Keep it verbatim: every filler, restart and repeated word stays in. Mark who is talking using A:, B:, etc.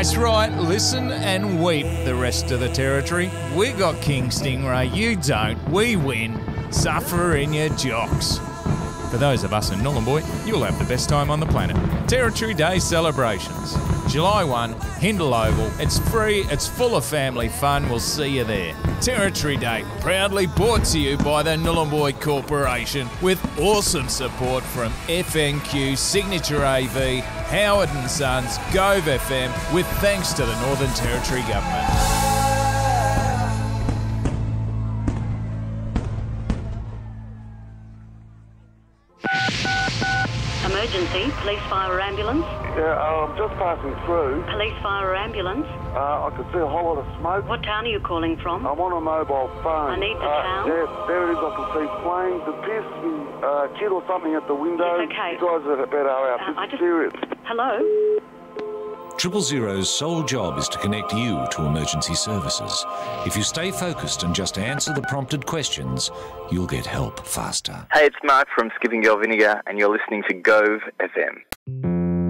A: That's right, listen and weep the rest of the territory. We got King Stingray, you don't. We win. Suffer in your jocks. For those of us in Nhulunbuy, you'll have the best time on the planet. Territory Day celebrations. July first, Hindle Oval. It's free, it's full of family fun. We'll see you there. Territory Day, proudly brought to you by the Nhulunbuy Corporation with awesome support from F N Q, Signature A V, Howard and Sons, Gove F M, with thanks to the Northern Territory Government.
B: Emergency, police, fire, or ambulance.
C: Yeah, uh, I'm just passing through.
B: Police, fire, or ambulance.
C: Uh, I could see a whole lot of smoke.
B: What town are you calling from?
C: I'm on a mobile phone.
B: I need the
C: uh,
B: town.
C: Yeah, there it is. I can see flames. The piss and uh, kid or something at the window.
B: Yes, okay.
C: You guys are better out.
B: Uh,
C: This
B: I
C: is
B: just...
C: serious.
B: Hello?
D: Triple Zero's sole job is to connect you to emergency services. If you stay focused and just answer the prompted questions, you'll get help faster.
E: Hey, it's Mark from Skipping Girl Vinegar, and you're listening to Gove F M.